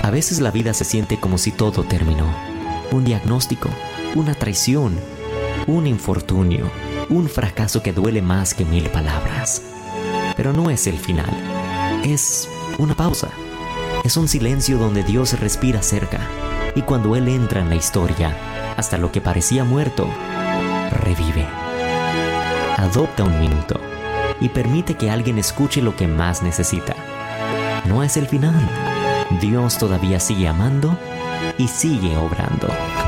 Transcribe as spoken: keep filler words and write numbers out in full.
A veces la vida se siente como si todo terminó. Un diagnóstico, una traición, un infortunio, un fracaso que duele más que mil palabras. Pero no es el final. Es una pausa. Es un silencio donde Dios respira cerca. Y cuando Él entra en la historia, hasta lo que parecía muerto, revive. Adopta un minuto y permite que alguien escuche lo que más necesita. No es el final. Dios todavía sigue amando y sigue obrando.